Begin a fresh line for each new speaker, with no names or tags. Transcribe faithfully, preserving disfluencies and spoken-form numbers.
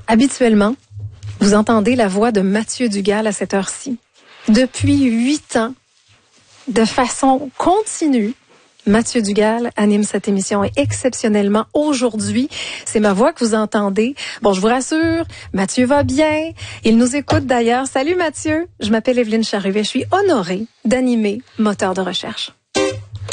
Habituellement, vous entendez la voix de Mathieu Dugal à cette heure-ci. Depuis huit ans, de façon continue, Mathieu Dugal anime cette émission et exceptionnellement aujourd'hui, c'est ma voix que vous entendez. Bon, je vous rassure, Mathieu va bien. Il nous écoute d'ailleurs. Salut Mathieu, je m'appelle Evelyne Charruvet. Je suis honorée d'animer Moteur de recherche.